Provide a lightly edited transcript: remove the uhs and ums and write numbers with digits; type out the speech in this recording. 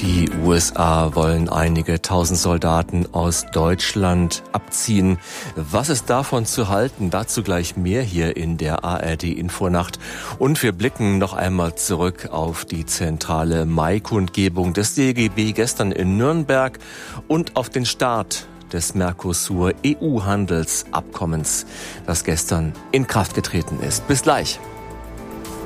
Die USA wollen einige tausend Soldaten aus Deutschland abziehen. Was ist davon zu halten? Dazu gleich mehr hier in der ARD-Infonacht. Und wir blicken noch einmal zurück auf die zentrale Maikundgebung des DGB gestern in Nürnberg und auf den Start des Mercosur-EU-Handelsabkommens, das gestern in Kraft getreten ist. Bis gleich.